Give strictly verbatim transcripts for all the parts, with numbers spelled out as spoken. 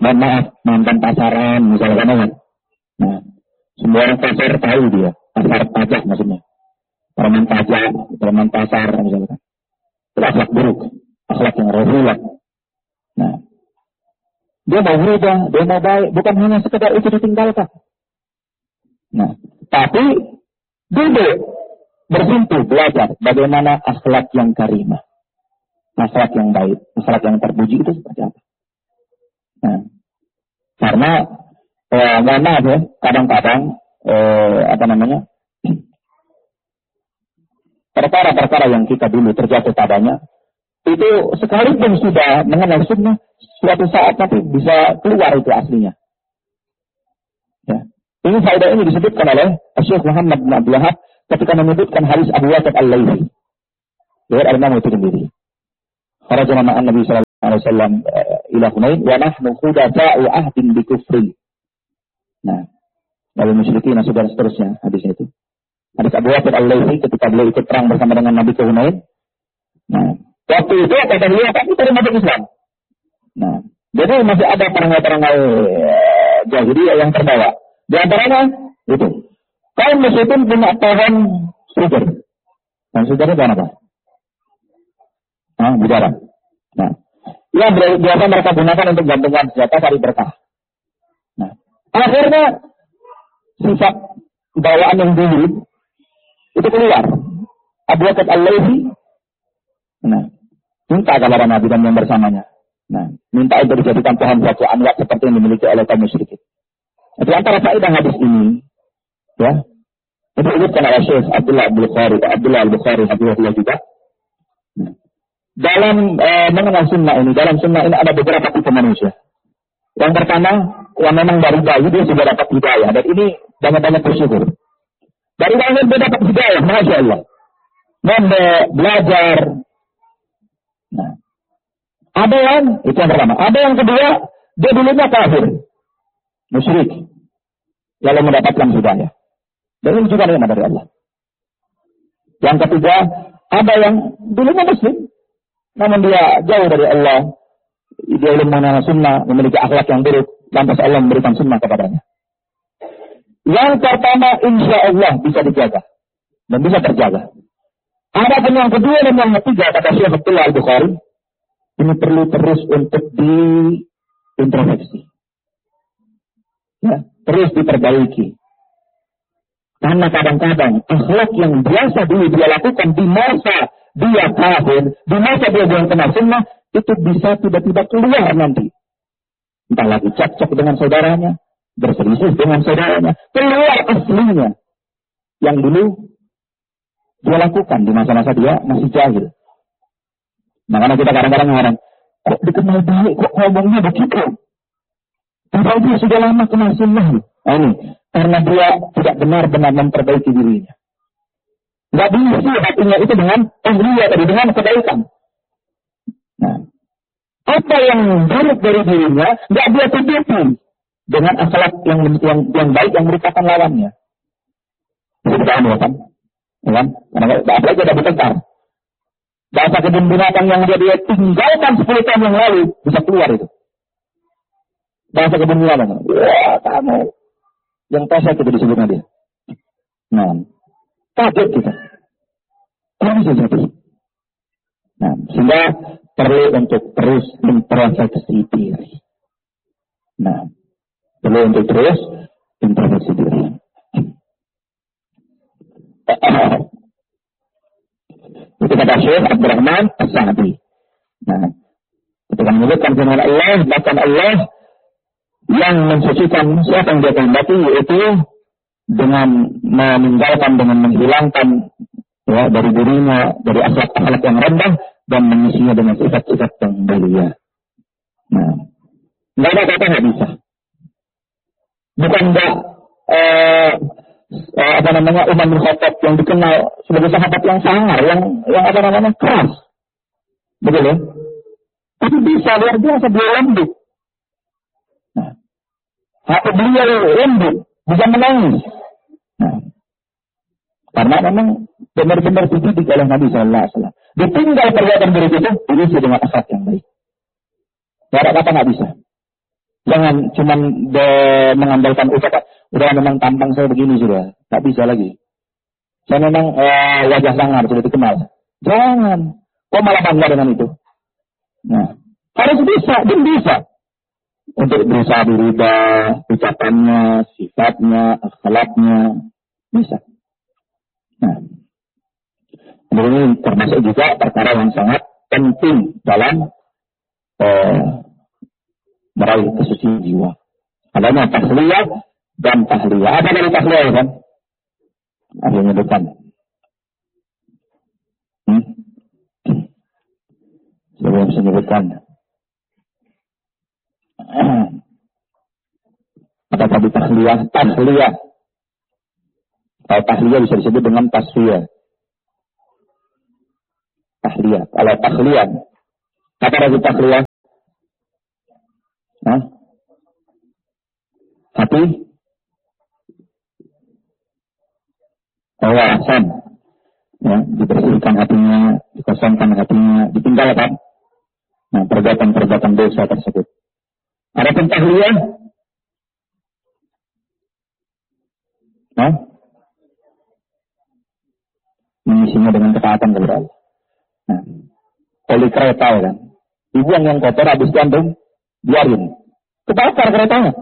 Dan maaf, mantan pasaran misalkan kan. Nah, semua orang pasar tahu dia, pasar pajak maksudnya. Preman pajak, preman pasar misalkan. Itu akhlak buruk, akhlak yang rohulak. Nah, dia mau berubah, dia mau baik, bukan hanya sekedar itu ditinggalkan. Nah, tapi duduk bersentuh belajar bagaimana akhlak yang karimah, akhlak yang baik, akhlak yang terpuji itu seperti apa. Nah, karena eh, mohon maaf ya, kadang-kadang eh, apa namanya perkara-perkara yang kita dulu terjatuh padanya itu sekalipun sudah mengenal sunnah, suatu saat nanti bisa keluar itu aslinya. Ya. Ini faedah ini disebutkan oleh Syekh Muhammad bin Abdul Wahab ketika menyebutkan hadis Abu Waqid Al-Laythi. Riwayat Al-Imam Tirmidzi. Kharajna ma'an Nabi sallallahu alaihi wasallam ila Hunain wa nahnu khudatsa'u ahdin bi kufrin. Nah, dari musyrikin dan saudara seterusnya hadisnya itu. Hadis Abu Waqid Al-Laythi ketika beliau ikut perang bersama dengan Nabi ke Hunain. Nah, waktu itu kata beliau tapi dari masuk Islam. Nah, jadi masih ada perangai-perangai jahiliyah yang terbawa. Di antaranya itu kaum muslimin punya pohon sugar. Dan sugar itu apa? Nah, bidara. Nah, yang biasa mereka gunakan untuk gantungan senjata cari berkah. Nah, akhirnya sifat bawaan yang dulu itu keluar. Abu Waqid Al-Laythi, nah, minta kepada Nabi dan yang bersamanya. Nah, minta itu dijadikan pohon suatu anwar seperti yang dimiliki oleh kaum musyrikin. Di antara faedah hadis ini, ya, itu disebutkan oleh Syekh Abdullah Al-Bukhari, Abdullah Al-Bukhari, Abdullah juga. Nah, dalam eh, mengenal sunnah ini, dalam sunnah ini ada beberapa tipe manusia. Yang pertama, yang memang dari bayi dia sudah dapat hidayah, dan ini banyak-banyak bersyukur. Dari bayi dia dapat hidayah, masya Allah. Mondok, belajar. Nah, ada yang itu yang pertama. Ada yang kedua, dia dulunya kafir, musyrik, lalu mendapatkan hidayah. Dan ini juga nikmat dari Allah. Yang ketiga, ada yang dulunya muslim, namun dia jauh dari Allah. Dia belum mengenal sunnah, memiliki akhlak yang buruk, lantas Allah memberikan sunnah kepadanya. Yang pertama, insya Allah bisa dijaga dan bisa terjaga. Ada pun yang kedua dan yang ketiga, kata Syekh Abdullah Al-Bukhari, ini perlu terus untuk diintrospeksi. Ya, terus diperbaiki. Karena kadang-kadang akhlak yang biasa dulu dia lakukan di masa dia kafir, di masa dia belum kenal sunnah, itu bisa tiba-tiba keluar nanti. Entah lagi cekcok dengan saudaranya, berselisih dengan saudaranya, keluar aslinya. Yang dulu dia lakukan di masa-masa dia masih jahil. Makanya kita kadang-kadang ngarang, kok dikenal baik, kok ngomongnya begitu? Padahal dia sudah lama kenal sunnah. Nah ini, karena dia tidak benar-benar memperbaiki dirinya. Nggak diisi hatinya itu dengan tahliyah tadi, dengan kebaikan. Nah, apa yang buruk dari dirinya, nggak dia tutupi dengan akhlak yang, yang yang baik yang merupakan lawannya. Kita anu kan, ya kan? Karena apalagi ada bertengkar. Bahasa kebun binatang yang dia, dia tinggalkan sepuluh tahun yang lalu bisa keluar itu. Bahasa kebun binatang, wah kamu yang pesek itu disebutnya dia. Nah, kaget kita. Kok bisa jadi? Nah, sehingga perlu untuk terus introspeksi diri. Nah, perlu untuk terus introspeksi diri. Itu kata Syekh Abdurrahman As-Sa'di. Nah, ketika menyebutkan firman Allah, bahkan Allah yang mensucikan siapa yang dia kehendaki, yaitu dengan meninggalkan, dengan menghilangkan ya, dari dirinya, dari akhlak-akhlak yang rendah dan mengisinya dengan sifat-sifat yang mulia. Nah, nggak ada kata nggak bisa. Bukan nggak eh, eh, apa namanya Umar bin Khattab yang dikenal sebagai sahabat yang sangar, yang yang apa namanya keras, betul? Tapi bisa luar biasa dia lembut. Nah, hati beliau lembut, bisa menangis. Nah, karena memang benar-benar dididik oleh Nabi Sallallahu Alaihi Wasallam. Ditinggal perbuatan buruk itu diisi dengan akhlak yang baik. Tidak ada kata nggak bisa. Jangan cuma mengandalkan ucapan, udah memang tampang saya begini sudah, tak bisa lagi. Saya memang eh, wajah sangar sudah dikenal. Jangan, kok malah bangga dengan itu. Nah, harus bisa, dan bisa. Untuk berusaha berubah ucapannya, sifatnya, akhlaknya, bisa. Nah, ini termasuk juga perkara yang sangat penting dalam eh, meraih kesucian jiwa. Adanya tahliyah dan tahliyah. Apa dari tahliyah kan? Ada yang depan. Hmm? Siapa yang bisa menyebutkan? Apa tadi tahliyah? Tahliyah. Kalau tahliyah bisa disebut dengan tasfiyah. Tahliyah. Kalau tahliyah. Apa tadi tahliyah? Hah? Hati? Allah ahsan. Ya, dibersihkan hatinya, dikosongkan hatinya, ditinggalkan. Nah, perbuatan-perbuatan dosa tersebut. Ada tahliyah? Hah? Mengisinya dengan ketaatan kepada Allah. Nah, oli kereta ya kan. Dibuang yang kotor habis gantung, biarin. Kebakar keretanya.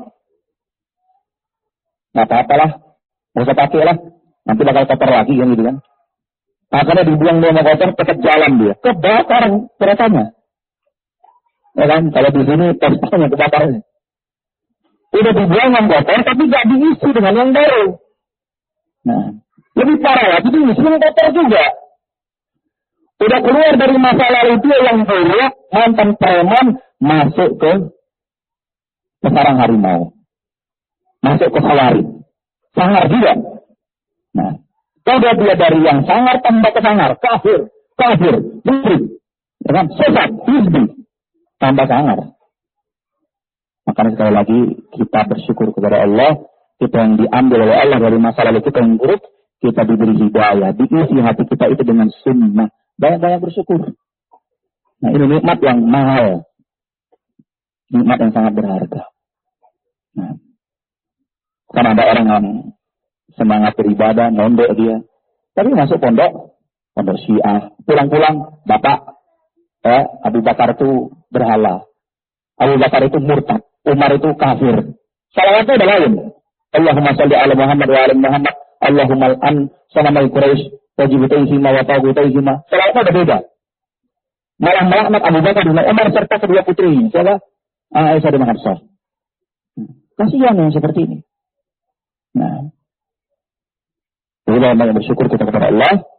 Nggak apa-apalah, nggak usah pakai lah. Nanti bakal kotor lagi kan gitu kan. Akhirnya dibuang dia sama kotor, tetap jalan dia. Kebakar keretanya. Ya kan, kalau di sini pestanya kebakarnya. Udah dibuang yang kotor, tapi nggak diisi dengan yang baru. Nah, lebih parah lagi diisi yang kotor juga. Udah keluar dari masa lalu dia yang buruk, mantan preman, masuk ke sarang harimau. Masuk ke sawari. Sangar juga. Nah, kalau dia dari yang sangar tambah ke sangar, kafir, kafir, musyrik, ya kan, sesat, hizbi, tambah sangar. Makanya sekali lagi kita bersyukur kepada Allah, kita yang diambil oleh Allah dari masa lalu kita yang buruk, kita diberi hidayah, diisi hati kita itu dengan sunnah, banyak-banyak bersyukur. Nah, ini nikmat yang mahal, nikmat yang sangat berharga. Nah, karena ada orang yang semangat beribadah, mondok dia. Tapi masuk pondok, pondok Syiah. Pulang-pulang, Bapak, eh, Abu Bakar itu berhala. Abu Bakar itu murtad. Umar itu kafir. Salawatnya udah lain. Allahumma salli ala Muhammad wa ala Muhammad. Allahumma al'an sanamai Quraisy. Wajibutaihima wa tawgutaihima. Salawatnya udah beda. Malah melaknat Abu Bakar dan Umar serta kedua putrinya. Siapa? Aisyah dan Hafsah. Kasihan yang seperti ini. Nah, jadi banyak bersyukur kita kepada Allah